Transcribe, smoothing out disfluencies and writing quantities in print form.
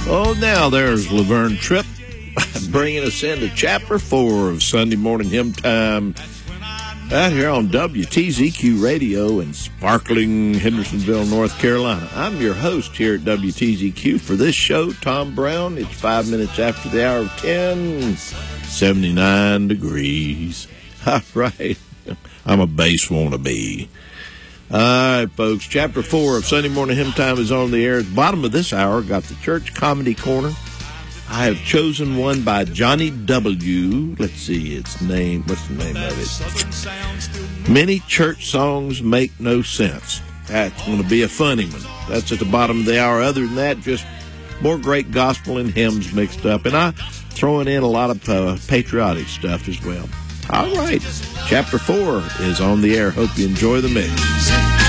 Oh, now there's Laverne Tripp bringing us into Chapter 4 of Sunday Morning Hymn Time out here on WTZQ Radio in sparkling Hendersonville, North Carolina. I'm your host here at WTZQ for this show, Tom Brown. It's 5 minutes after the hour of 10, 79 degrees. All right. I'm a bass wannabe. All right, folks. Chapter 4 of Sunday Morning Hymn Time is on the air. At the bottom of this hour, got the Church Comedy Corner. I have chosen one by Johnny W. Let's see its name. What's the name of it? Many Church Songs Make No Sense. That's going to be a funny one. That's at the bottom of the hour. Other than that, just more great gospel and hymns mixed up. And I throwing in a lot of patriotic stuff as well. All right. Chapter 4 is on the air. Hope you enjoy the mix.